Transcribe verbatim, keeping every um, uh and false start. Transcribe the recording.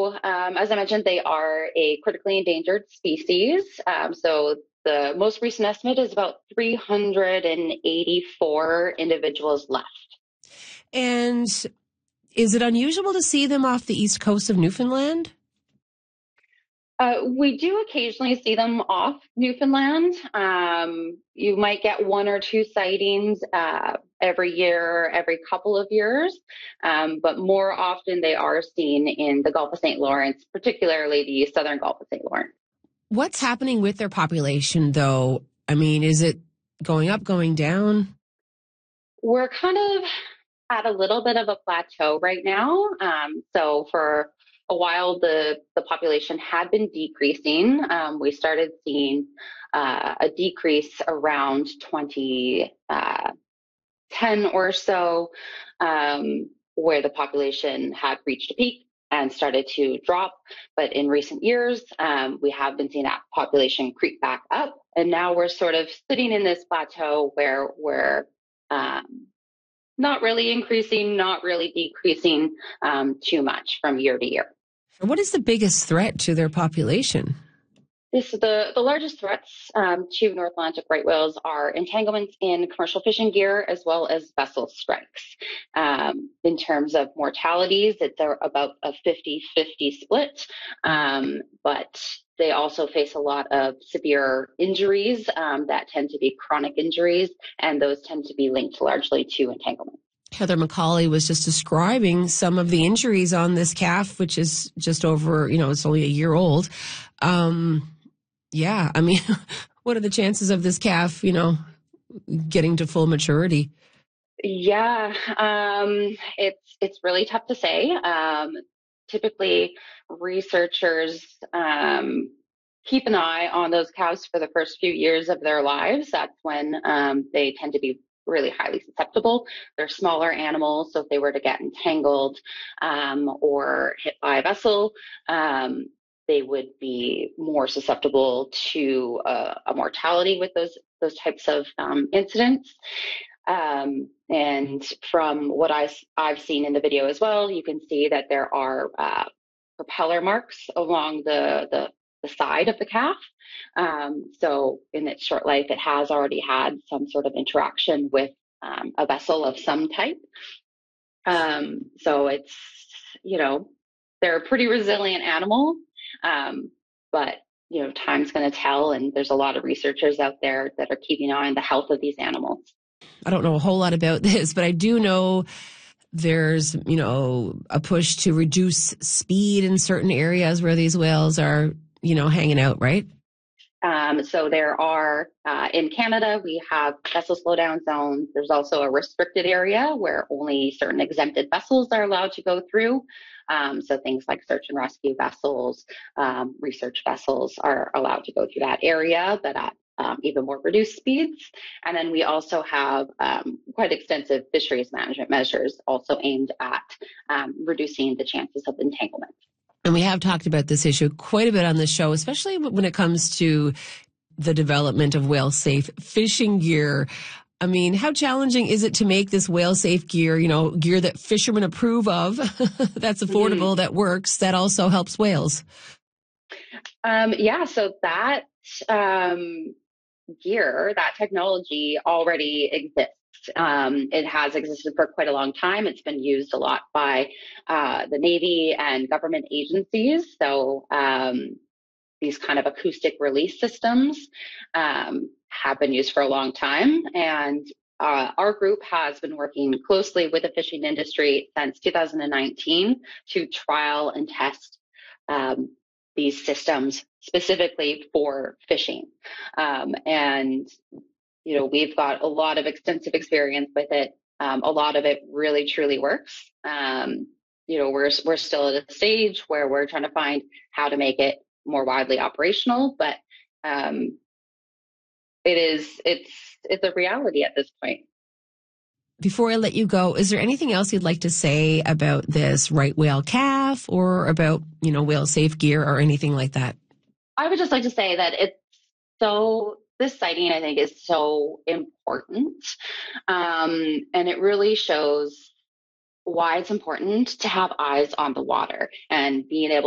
So, um, as I mentioned, they are a critically endangered species. Um, so, the most recent estimate is about three hundred eighty-four individuals left. And is it unusual to see them off the east coast of Newfoundland? Uh, we do occasionally see them off Newfoundland. Um, you might get one or two sightings uh, every year, every couple of years, um, but more often they are seen in the Gulf of Saint Lawrence, particularly the southern Gulf of Saint Lawrence. What's happening with their population, though? I mean, is it going up, going down? We're kind of at a little bit of a plateau right now. Um, so for a while, the, the population had been decreasing. Um, we started seeing uh, a decrease around twenty ten or so, um, where the population had reached a peak and started to drop. But in recent years, um, we have been seeing that population creep back up. And now we're sort of sitting in this plateau where we're um, not really increasing, not really decreasing um, too much from year to year. What is the biggest threat to their population? This, the, the largest threats um, to North Atlantic right whales are entanglements in commercial fishing gear as well as vessel strikes. Um, in terms of mortalities, it's about a fifty-fifty split, um, but they also face a lot of severe injuries um, that tend to be chronic injuries, and those tend to be linked largely to entanglement. Heather McCauley was just describing some of the injuries on this calf, which is just over, you know, it's only a year old. Um, yeah, I mean, what are the chances of this calf, you know, getting to full maturity? Yeah, um, it's it's really tough to say. Um, typically, researchers um, keep an eye on those calves for the first few years of their lives. That's when um, they tend to be really highly susceptible. They're smaller animals, so if they were to get entangled um, or hit by a vessel, um, they would be more susceptible to uh, a mortality with those those types of um, incidents. Um, and from what I, I've seen in the video as well, you can see that there are uh, propeller marks along the, the, the side of the calf. Um, so in its short life, it has already had some sort of interaction with um, a vessel of some type. Um, so it's, you know, they're a pretty resilient animal, um, but you know, time's going to tell, and there's a lot of researchers out there that are keeping an eye on the health of these animals. I don't know a whole lot about this, but I do know there's, you know, a push to reduce speed in certain areas where these whales are, you know, hanging out, right? Um, so there are, uh, in Canada, we have vessel slowdown zones. There's also a restricted area where only certain exempted vessels are allowed to go through. Um, so things like search and rescue vessels, um, research vessels are allowed to go through that area, but at um, even more reduced speeds. And then we also have um, quite extensive fisheries management measures also aimed at um, reducing the chances of entanglement. And we have talked about this issue quite a bit on this show, especially when it comes to the development of whale-safe fishing gear. I mean, how challenging is it to make this whale-safe gear, you know, gear that fishermen approve of, that's affordable, mm-hmm. that works, that also helps whales? Um, yeah, so that um, gear, that technology already exists. Um, it has existed for quite a long time. It's been used a lot by uh, the Navy and government agencies. So um, these kind of acoustic release systems um, have been used for a long time. And uh, our group has been working closely with the fishing industry since two thousand nineteen to trial and test um, these systems specifically for fishing. Um, and You know, we've got a lot of extensive experience with it. Um, a lot of it really, truly works. Um, you know, we're we're still at a stage where we're trying to find how to make it more widely operational, but um, it is it's it's a reality at this point. Before I let you go, is there anything else you'd like to say about this right whale calf, or about, you know, whale safe gear or anything like that? I would just like to say that it's so. This sighting, I think, is so important, um, and it really shows why it's important to have eyes on the water and being able